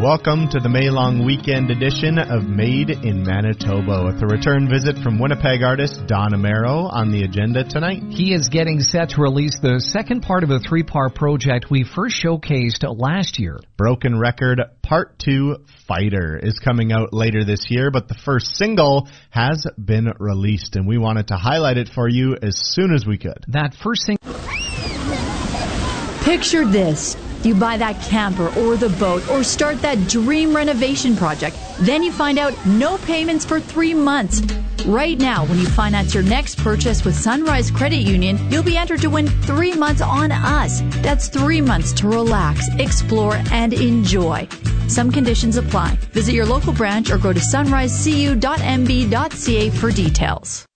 Welcome to the May long weekend edition of Made in Manitoba with a return visit from Winnipeg artist Don Amaro on the agenda tonight. He is getting set to release the second part of a three-part project we first showcased last year. Broken Record Part 2 Fighter is coming out later this year, but the first single has been released and we wanted to highlight it for you as soon as we could. That first single... Picture this. You buy that camper or the boat or start that dream renovation project. Then you find out no payments for 3 months. Right now, when you finance your next purchase with Sunrise Credit Union, you'll be entered to win 3 months on us. That's 3 months to relax, explore, and enjoy. Some conditions apply. Visit your local branch or go to sunrisecu.mb.ca for details.